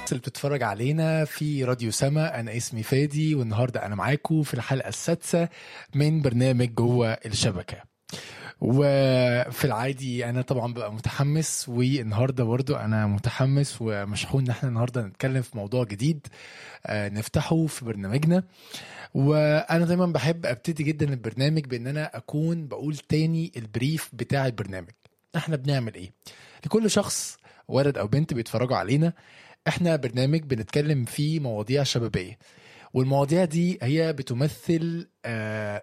اللي بتتفرج علينا في راديو سما. أنا اسمي فادي، والنهاردة أنا معاكم في الحلقة السادسة من برنامج جوه الشبكة. وفي العادي أنا طبعا ببقى متحمس، والنهاردة برضو أنا متحمس ومشحون إن احنا النهاردة نتكلم في موضوع جديد نفتحه في برنامجنا. وأنا دايما بحب أبتدي جدا البرنامج بأن أنا أكون بقول تاني البريف بتاع البرنامج. احنا بنعمل ايه لكل شخص ولد أو بنت بيتفرجوا علينا؟ احنا برنامج بنتكلم فيه مواضيع شبابية، والمواضيع دي هي بتمثل